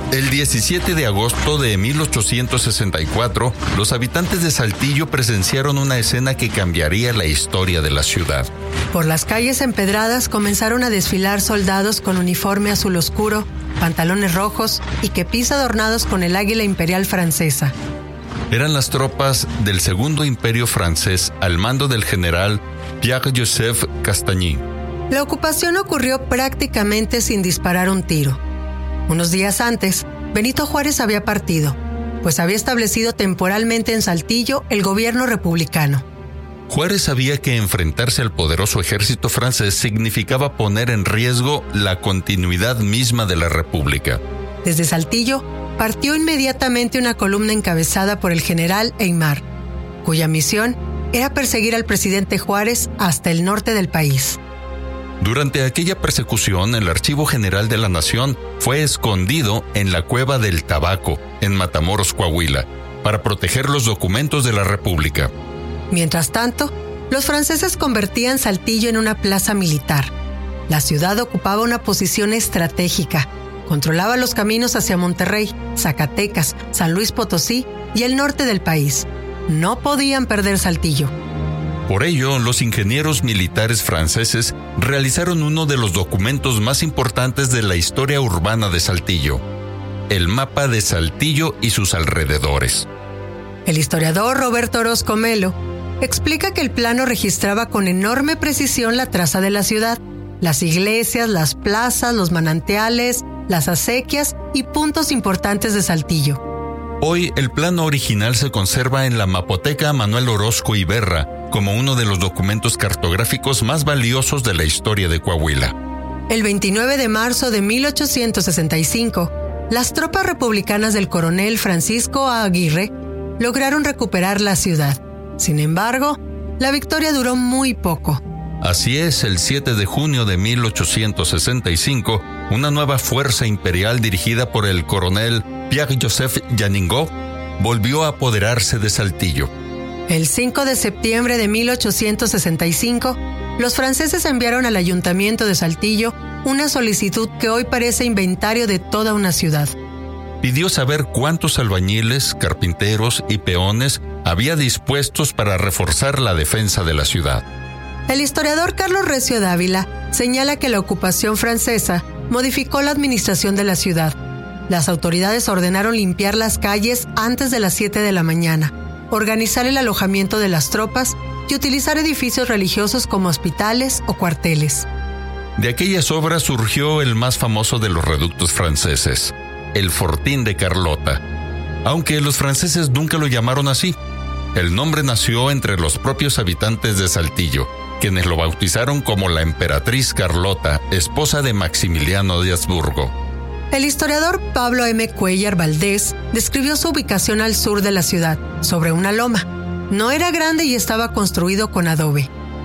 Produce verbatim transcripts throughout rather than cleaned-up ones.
El diecisiete de agosto de mil ochocientos sesenta y cuatro, los habitantes de Saltillo presenciaron una escena que cambiaría la historia de la ciudad. Por las calles empedradas comenzaron a desfilar soldados con uniforme azul oscuro, pantalones rojos y kepis adornados con el águila imperial francesa. Eran las tropas del Segundo Imperio Francés al mando del general Pierre-Joseph Castagny. La ocupación ocurrió prácticamente sin disparar un tiro. Unos días antes, Benito Juárez había partido, pues había establecido temporalmente en Saltillo el gobierno republicano. Juárez sabía que enfrentarse al poderoso ejército francés significaba poner en riesgo la continuidad misma de la República. Desde Saltillo, partió inmediatamente una columna encabezada por el general Aymar, cuya misión era perseguir al presidente Juárez hasta el norte del país. Durante aquella persecución, el Archivo General de la Nación fue escondido en la Cueva del Tabaco, en Matamoros, Coahuila, para proteger los documentos de la República. Mientras tanto, los franceses convertían Saltillo en una plaza militar. La ciudad ocupaba una posición estratégica. Controlaba los caminos hacia Monterrey, Zacatecas, San Luis Potosí y el norte del país. No podían perder Saltillo. Por ello, los ingenieros militares franceses realizaron uno de los documentos más importantes de la historia urbana de Saltillo, el mapa de Saltillo y sus alrededores. El historiador Roberto Orozco Melo explica que el plano registraba con enorme precisión la traza de la ciudad, las iglesias, las plazas, los manantiales, las acequias y puntos importantes de Saltillo. Hoy, el plano original se conserva en la Mapoteca Manuel Orozco Iberra como uno de los documentos cartográficos más valiosos de la historia de Coahuila. El veintinueve de marzo de mil ochocientos sesenta y cinco, las tropas republicanas del coronel Francisco A. Aguirre lograron recuperar la ciudad. Sin embargo, la victoria duró muy poco. Así es, el siete de junio de mil ochocientos sesenta y cinco, una nueva fuerza imperial dirigida por el coronel Pierre-Joseph Janingo volvió a apoderarse de Saltillo. El cinco de septiembre de mil ochocientos sesenta y cinco, los franceses enviaron al ayuntamiento de Saltillo una solicitud que hoy parece inventario de toda una ciudad. Pidió saber cuántos albañiles, carpinteros y peones había dispuestos para reforzar la defensa de la ciudad. El historiador Carlos Recio Dávila señala que la ocupación francesa modificó la administración de la ciudad. Las autoridades ordenaron limpiar las calles antes de las siete de la mañana, organizar el alojamiento de las tropas y utilizar edificios religiosos como hospitales o cuarteles. De aquellas obras surgió el más famoso de los reductos franceses, el Fortín de Carlota, aunque los franceses nunca lo llamaron así. El nombre nació entre los propios habitantes de Saltillo, quienes lo bautizaron como la emperatriz Carlota, esposa de Maximiliano de Habsburgo. El historiador Pablo M. Cuellar Valdés describió su ubicación al sur de la ciudad, sobre una loma. No era grande y estaba construido con adobe.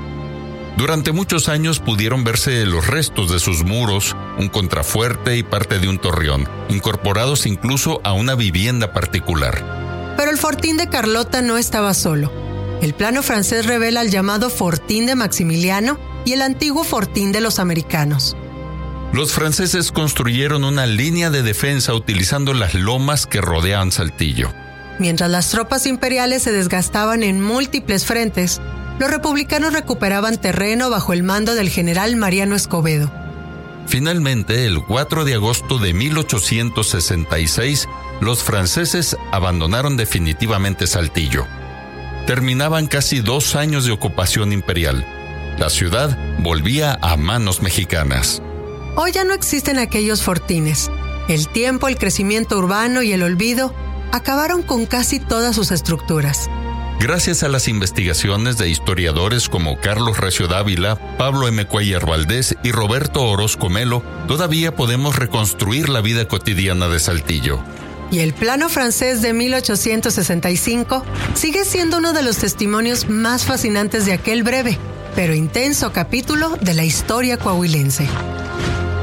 Durante muchos años pudieron verse los restos de sus muros, un contrafuerte y parte de un torreón, incorporados incluso a una vivienda particular. Pero el Fortín de Carlota no estaba solo. El plano francés revela el llamado Fortín de Maximiliano y el antiguo Fortín de los americanos. Los franceses construyeron una línea de defensa utilizando las lomas que rodeaban Saltillo. Mientras las tropas imperiales se desgastaban en múltiples frentes, los republicanos recuperaban terreno bajo el mando del general Mariano Escobedo. Finalmente, el cuatro de agosto de mil ochocientos sesenta y seis, los franceses abandonaron definitivamente Saltillo. Terminaban casi dos años de ocupación imperial. La ciudad volvía a manos mexicanas. Hoy ya no existen aquellos fortines. El tiempo, el crecimiento urbano y el olvido acabaron con casi todas sus estructuras. Gracias a las investigaciones de historiadores como Carlos Recio Dávila, Pablo M. Cuellar Valdés y Roberto Orozco Melo, todavía podemos reconstruir la vida cotidiana de Saltillo. Y el plano francés de mil ochocientos sesenta y cinco sigue siendo uno de los testimonios más fascinantes de aquel breve, pero intenso capítulo de la historia coahuilense.